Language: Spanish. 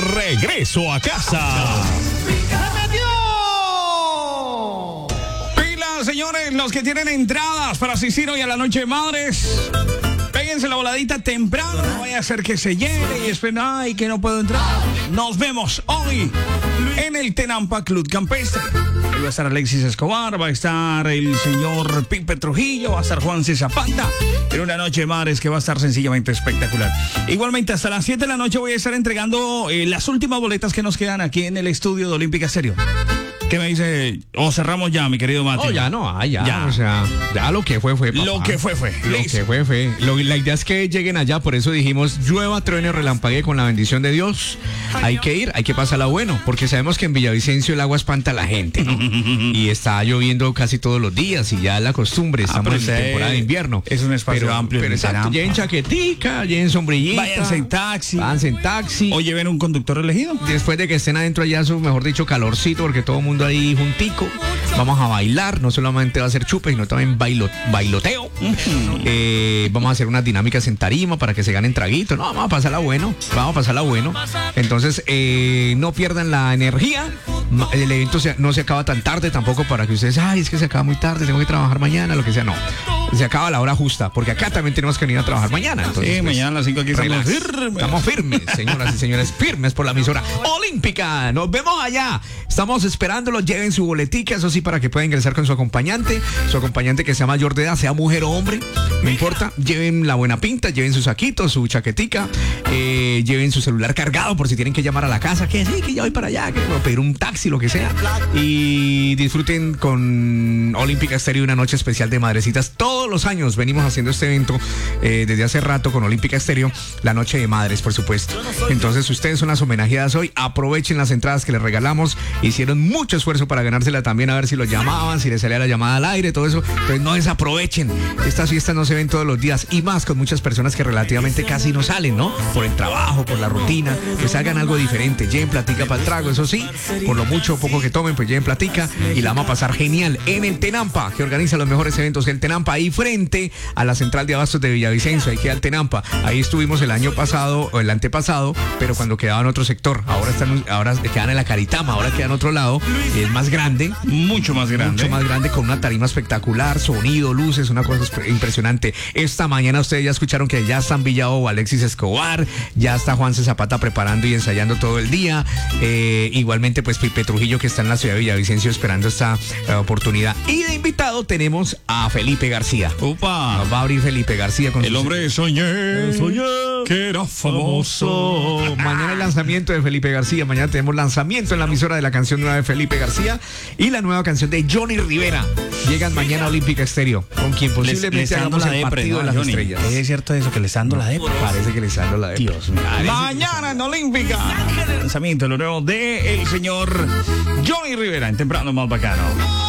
regreso a casa. Pila, señores, los que tienen entradas para asistir hoy a la Noche de Madres, péguense la voladita temprano, no vaya a ser que se llene y esperen, ay, que no puedo entrar. Nos vemos hoy en el Tenampa Club Campestre. Ahí va a estar Alexis Escobar, va a estar el señor Pipe Trujillo, va a estar Juan C. Zapata, en una Noche de Madres que va a estar sencillamente espectacular. Igualmente, hasta las 7 de la noche voy a estar entregando las últimas boletas que nos quedan aquí en el estudio de Olímpica Estéreo. ¿Qué me dice? O cerramos ya, mi querido Mati. Oh, ya no, ya. O sea, ya lo que fue, papá. Lo que fue. La idea es que lleguen allá, por eso dijimos, llueva, truene, relampaguee con la bendición de Dios. Hay que ir, hay que pasarla bueno, porque sabemos que en Villavicencio el agua espanta a la gente, ¿no? Y está lloviendo casi todos los días y ya es la costumbre, estamos en temporada de invierno. Es un espacio amplio. Pero exacto, lleven chaquetica, lleven sombrillita. Váyanse en taxi. O lleven un conductor elegido. Después de que estén adentro allá, mejor dicho, calorcito, porque todo el mundo ahí juntico. Vamos a bailar, no solamente va a ser chupe, sino también bailoteo. Vamos a hacer unas dinámicas en tarima para que se ganen traguitos. No, vamos a pasarla bueno. Entonces, no pierdan la energía. El evento no se acaba tan tarde tampoco para que ustedes, es que se acaba muy tarde, tengo que trabajar mañana, lo que sea. No, se acaba a la hora justa, porque acá también tenemos que venir a trabajar mañana. Entonces, sí, mañana a las 5 aquí estamos firmes, señoras y señores, firmes por la emisora Olímpica. Nos vemos allá. Estamos esperándolos, lleven su boletica, eso sí, para que pueda ingresar con su acompañante que sea mayor de edad, sea mujer o hombre, no importa. Lleven la buena pinta, lleven su saquito, su chaquetica, lleven su celular cargado por si tienen que llamar a la casa, que sí, que ya voy para allá, que puedo pedir un taxi, lo que sea. Y disfruten con Olímpica Estéreo una noche especial de madrecitas. Todos los años venimos haciendo este evento desde hace rato con Olímpica Estéreo, la Noche de Madres, por supuesto. Entonces, ustedes son las homenajeadas hoy, aprovechen las entradas que les regalamos. Hicieron mucho esfuerzo para ganársela también, a ver si los llamaban, si les salía la llamada al aire, todo eso. Entonces no desaprovechen. Estas fiestas no se ven todos los días, y más con muchas personas que relativamente casi no salen, ¿no? Por el trabajo, por la rutina, pues hagan algo diferente. Lleven platica para el trago, eso sí, por lo mucho o poco que tomen, pues lleven platica y la vamos a pasar genial en el Tenampa, que organiza los mejores eventos. El Tenampa, ahí frente a la central de abastos de Villavicencio, ahí queda el Tenampa. Ahí estuvimos el año pasado o el antepasado, pero cuando quedaba en otro sector. Ahora quedan en la Caritama, ahora quedan en otro lado, y es más grande, mucho más grande, con una tarima espectacular, sonido, luces, una cosa impresionante. Esta mañana ustedes ya escucharon que ya están Villao Alexis Escobar, ya está Juan C. Zapata preparando y ensayando todo el día. Igualmente, pues Pipe Trujillo, que está en la ciudad de Villavicencio esperando esta oportunidad. Y de invitado tenemos a Felipe García. ¡Upa! Nos va a abrir Felipe García con el hombre soñé que era famoso. Mañana el lanzamiento de Felipe García. Mañana tenemos lanzamiento en la emisora de la canción nueva de Felipe García y la nueva canción de Johnny Rivera. Llegan mañana a Olímpica Estéreo, con quien posiblemente hagamos el partido de las estrellas. ¿Es cierto eso, que le está dando la depre? Parece que le está dando la depre. Dios mío. Mañana en Olímpica, lanzamiento de lo nuevo de el señor Johnny Rivera en Temprano Más Bacano.